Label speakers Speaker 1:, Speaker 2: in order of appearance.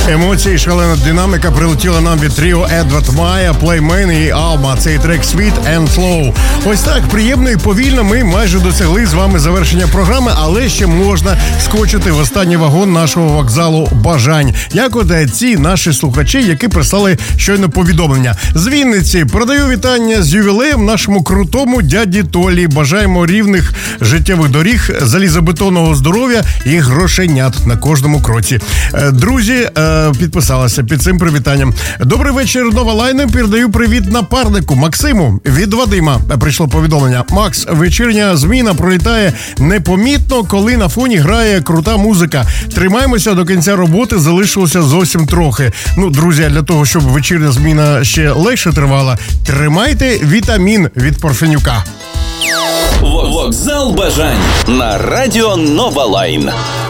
Speaker 1: Емоції, шалена динаміка прилетіла нам від тріо Едвард Майя, Плеймен і Алма. Цей трек Sweet and Slow. Ось так, приємно і повільно ми майже досягли з вами завершення програми, але ще можна скочити в останній вагон нашого вокзалу бажань. Як от ці наші слухачі, які прислали щойно повідомлення. З Вінниці продаю вітання з ювілеєм нашому крутому дяді Толі. Бажаємо рівних життєвих доріг, залізобетонного здоров'я і грошенят на кожному кроці. Друзі, підписалася під цим привітанням. Добрий вечір, Нова Лайна. Передаю привіт напарнику Максиму. Від Вадима прийшло повідомлення. Макс, вечірня зміна пролітає непомітно, коли на фоні грає крута музика. Тримаємося до кінця роботи, залишилося зовсім трохи. Ну, друзі, для того, щоб вечірня зміна ще легше тривала, тримайте вітамін від Парфенюка.
Speaker 2: Вокзал бажань на радіо Нова Лайн.